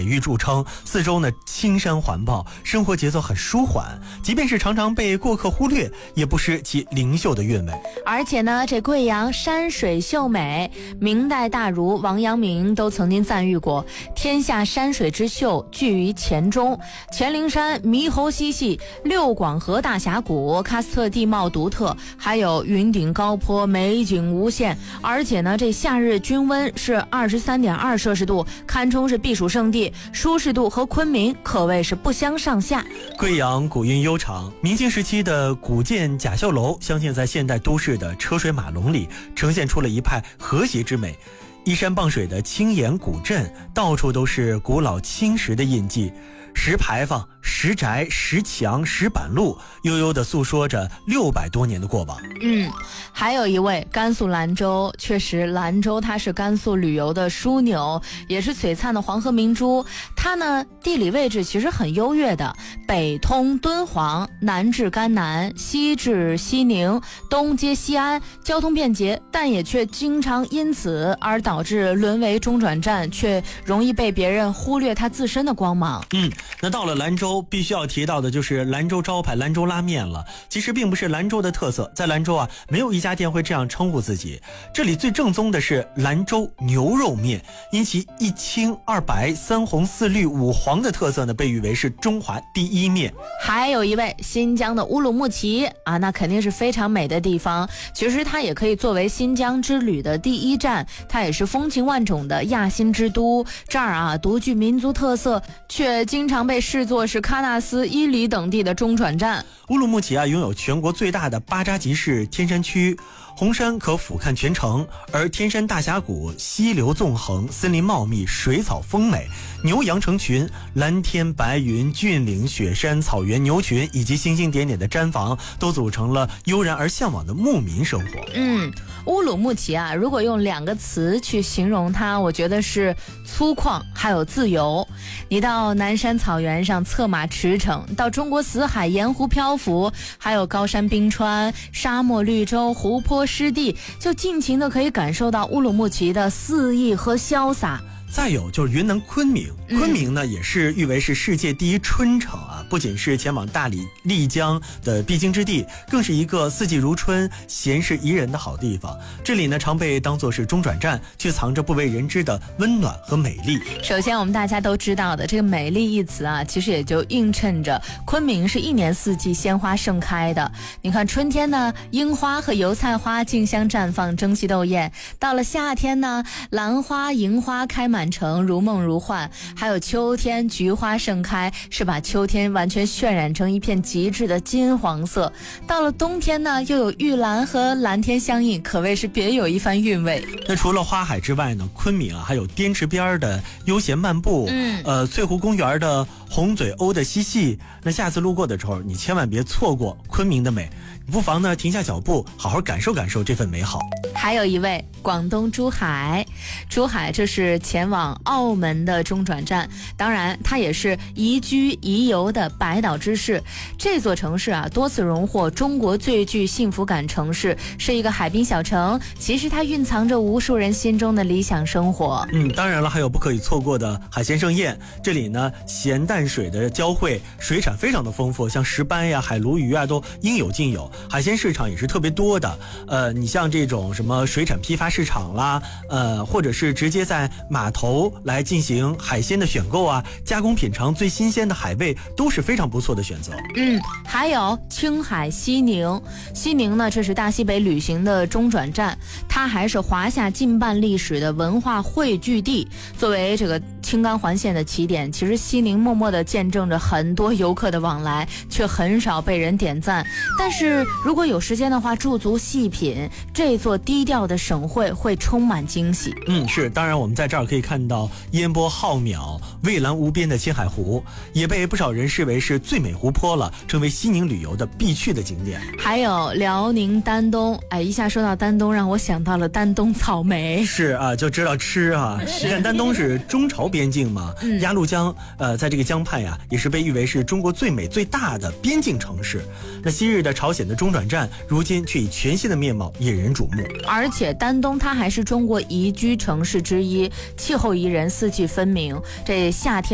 誉著称，四周呢青山环抱，生活节奏很舒缓，即便是常常被过客忽略，也不失其灵秀的韵味。 而且呢，这贵阳山水秀美，明代大儒王阳明都曾经赞誉过，天下山水之秀聚于黔中，黔灵山猕猴嬉戏，六广河大峡谷，喀斯特地貌独特，还有云顶高坡，美景无限。而且呢，这夏日均温是23.2摄氏度，堪称是避暑胜地，舒适度和昆明可谓是不相上下。 贵阳古韵悠长，明清时期的古建甲秀楼，相信在现代都市的车水马龙里，呈现出了一派和谐之美。依山傍水的青岩古镇，到处都是古老青石的印记，石牌坊、石宅、石墙、石板路，悠悠地诉说着600多年的过往。 还有一位甘肃兰州，确实兰州它是甘肃旅游的枢纽，也是璀璨的黄河明珠。它呢地理位置其实很优越的，北通敦煌，南至甘南，西至西宁，东接西安，交通便捷，但也却经常因此而导致沦为中转站，却容易被别人忽略它自身的光芒。 那到了兰州，必须要提到的就是兰州招牌兰州拉面了。其实并不是兰州的特色，在兰州啊，没有一家店会这样称呼自己。这里最正宗的是兰州牛肉面，因其一青二白三红四绿五黄的特色呢，被誉为是中华第一面。 还有一位新疆的乌鲁木齐啊，那肯定是非常美的地方。其实它也可以作为新疆之旅的第一站，它也是风情万种的亚新之都。这儿啊，独具民族特色，却经常被视作是喀纳斯、伊犁等地的中转站。 乌鲁木齐啊，拥有全国最大的巴扎集市天山区，红山可俯瞰全城，而天山大峡谷溪流纵横，森林茂密，水草丰美，牛羊成群，蓝天白云，峻岭雪山，草原牛群，以及星星点点的毡房，都组成了悠然而向往的牧民生活。 乌鲁木齐啊，如果用2个词去形容它，我觉得是粗犷还有自由。你到南山草原上策马驰骋，到中国死海盐湖漂浮，还有高山冰川、沙漠绿洲、湖泊湿地，就尽情的可以感受到乌鲁木齐的肆意和潇洒。 再有就是云南昆明，昆明呢也是誉为是世界第一春城啊，不仅是前往大理、丽江的必经之地，更是一个四季如春、闲适宜人的好地方。这里呢常被当作是中转站，却藏着不为人知的温暖和美丽。 首先我们大家都知道的这个美丽一词啊，其实也就映衬着昆明是一年四季鲜花盛开的。你看春天呢，樱花和油菜花竞相绽放，争奇斗艳；到了夏天呢，兰花、银花开满城，如梦如幻；还有秋天，菊花盛开，是把秋天完全渲染成一片极致的金黄色。到了冬天呢，又有玉兰和蓝天相映，可谓是别有一番韵味。 那除了花海之外呢，昆明啊还有滇池边的悠闲漫步，翠湖公园的红嘴鸥的嬉戏。那下次路过的时候，你千万别错过昆明的美，你不妨呢停下脚步，好好感受感受这份美好。 还有一位广东珠海，珠海这是前往澳门的中转站，当然它也是宜居宜游的百岛之市。这座城市啊，多次荣获中国最具幸福感城市，是一个海滨小城，其实它蕴藏着无数人心中的理想生活。 当然了，还有不可以错过的海鲜盛宴。这里呢咸淡水的交汇，水产非常的丰富，像石斑呀、海鲈鱼啊都应有尽有，海鲜市场也是特别多的。你像这种什么水产批发市场啦，或者是直接在码头来进行海鲜的选购啊，加工品尝最新鲜的海味，都是非常不错的选择。 还有青海西宁，西宁呢这是大西北旅行的中转站，它还是华夏近半历史的文化汇聚地。作为这个青冈环线的起点，其实西宁默默地见证着很多游客的往来，却很少被人点赞。但是如果有时间的话，驻足细品，这座低调的省会会充满惊喜。 是，当然我们在这儿可以看到烟波浩渺、蔚蓝无边的青海湖，也被不少人视为是最美湖泊了，成为西宁旅游的必去的景点。 还有辽宁丹东，一下说到丹东，让我想到了丹东草莓。 是啊，就知道吃啊。你看丹东是中朝边境嘛，鸭绿江，在这个江畔呀，也是被誉为是中国最美最大的边境城市。那昔日的朝鲜的中转站，如今却以全新的面貌引人瞩目。 而且丹东它还是中国宜居城市之一，气候宜人，四季分明。这夏天